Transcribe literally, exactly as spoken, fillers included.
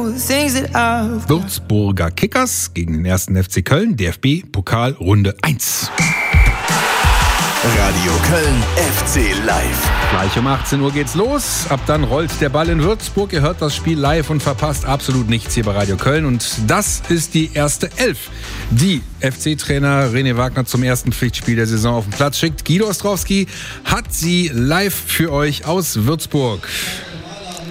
all the things that I've got. Würzburger Kickers gegen den ersten F C Köln, D F B-Pokal Runde eins. Radio Köln F C live. Gleich um achtzehn Uhr geht's los. Ab dann rollt der Ball in Würzburg. Ihr hört das Spiel live und verpasst absolut nichts hier bei Radio Köln. Und das ist die erste Elf, die F C-Trainer René Wagner zum ersten Pflichtspiel der Saison auf den Platz schickt. Guido Ostrowski hat sie live für euch aus Würzburg.